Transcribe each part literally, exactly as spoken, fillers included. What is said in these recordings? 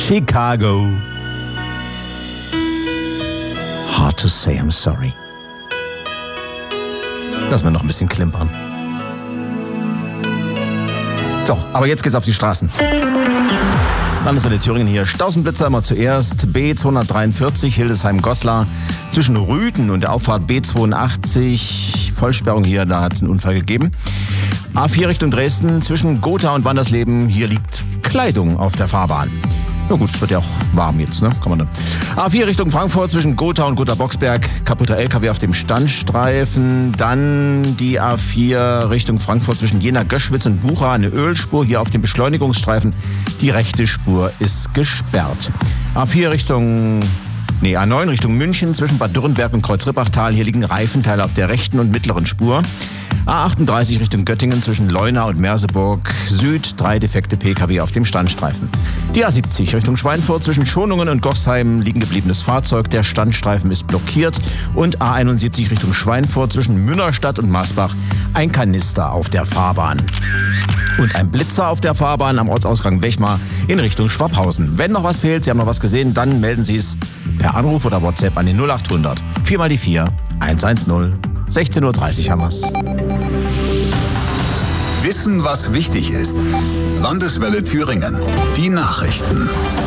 Chicago. Hard to say I'm sorry. Lassen wir noch ein bisschen klimpern. So, aber jetzt geht's auf die Straßen. Landeswelle Thüringen hier. Stausenblitzer immer zuerst. B zweihundertdreiundvierzig Hildesheim-Goslar zwischen Rüthen und der Auffahrt B zweiundachtzig. Vollsperrung hier, da hat es einen Unfall gegeben. A vier Richtung Dresden zwischen Gotha und Wandersleben. Hier liegt Kleidung auf der Fahrbahn. Na gut, es wird ja auch warm jetzt, ne? Kann man dann. A vier Richtung Frankfurt zwischen Gotha und Gotha-Boxberg. Kaputter L K W auf dem Standstreifen. Dann die A vier Richtung Frankfurt zwischen Jena, Göschwitz und Bucha. Eine Ölspur hier auf dem Beschleunigungsstreifen. Die rechte Spur ist gesperrt. A vier Richtung... Nee, A neun Richtung München zwischen Bad Dürrenberg und Kreuzrippachtal. Hier liegen Reifenteile auf der rechten und mittleren Spur. A achtunddreißig Richtung Göttingen zwischen Leuna und Merseburg Süd. Drei defekte P K W auf dem Standstreifen. Die A siebzig Richtung Schweinfurt zwischen Schonungen und Gochsheim liegen gebliebenes Fahrzeug. Der Standstreifen ist blockiert. Und A einundsiebzig Richtung Schweinfurt zwischen Münnerstadt und Maasbach. Ein Kanister auf der Fahrbahn. Und ein Blitzer auf der Fahrbahn am Ortsausgang Wechmar in Richtung Schwabhausen. Wenn noch was fehlt, Sie haben noch was gesehen, dann melden Sie es per Anruf oder WhatsApp an die null achthundert vier mal die vier eins eins null. sechzehn Uhr dreißig haben wir's. Wissen, was wichtig ist. Landeswelle Thüringen. Die Nachrichten.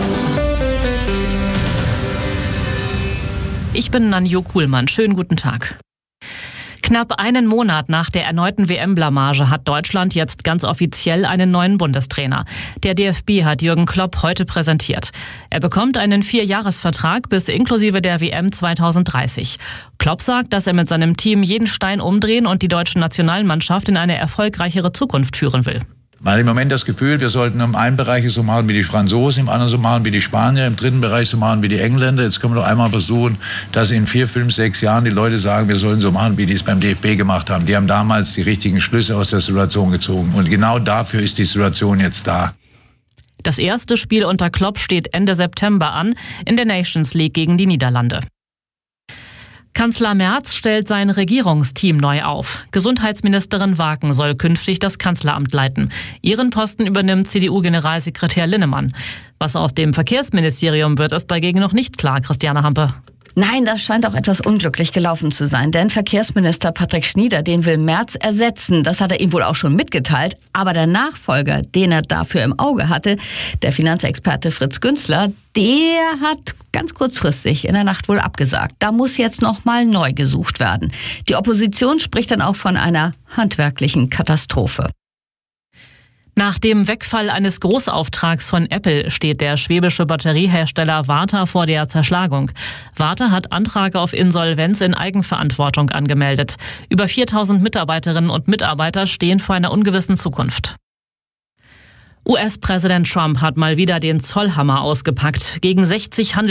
Ich bin Nanjo Kuhlmann. Schönen guten Tag. Knapp einen Monat nach der erneuten W M-Blamage hat Deutschland jetzt ganz offiziell einen neuen Bundestrainer. Der D F B hat Jürgen Klopp heute präsentiert. Er bekommt einen Vierjahresvertrag bis inklusive der W M zweitausenddreißig. Klopp sagt, dass er mit seinem Team jeden Stein umdrehen und die deutsche Nationalmannschaft in eine erfolgreichere Zukunft führen will. Man hat im Moment das Gefühl, wir sollten im einen Bereich so machen wie die Franzosen, im anderen so machen wie die Spanier, im dritten Bereich so machen wie die Engländer. Jetzt können wir doch einmal versuchen, dass in vier, fünf, sechs Jahren die Leute sagen, wir sollen so machen, wie die es beim D F B gemacht haben. Die haben damals die richtigen Schlüsse aus der Situation gezogen. Und genau dafür ist die Situation jetzt da. Das erste Spiel unter Klopp steht Ende September an, in der Nations League gegen die Niederlande. Kanzler Merz stellt sein Regierungsteam neu auf. Gesundheitsministerin Waken soll künftig das Kanzleramt leiten. Ihren Posten übernimmt C D U-Generalsekretär Linnemann. Was aus dem Verkehrsministerium wird, ist dagegen noch nicht klar, Christiane Hampe. Nein, das scheint auch etwas unglücklich gelaufen zu sein, denn Verkehrsminister Patrick Schnieder, den will Merz ersetzen. Das hat er ihm wohl auch schon mitgeteilt. Aber der Nachfolger, den er dafür im Auge hatte, der Finanzexperte Fritz Günzler, der hat ganz kurzfristig in der Nacht wohl abgesagt. Da muss jetzt noch mal neu gesucht werden. Die Opposition spricht dann auch von einer handwerklichen Katastrophe. Nach dem Wegfall eines Großauftrags von Apple steht der schwäbische Batteriehersteller Varta vor der Zerschlagung. Varta hat Antrag auf Insolvenz in Eigenverantwortung angemeldet. Über viertausend Mitarbeiterinnen und Mitarbeiter stehen vor einer ungewissen Zukunft. U S-Präsident Trump hat mal wieder den Zollhammer ausgepackt. Gegen sechzig Handels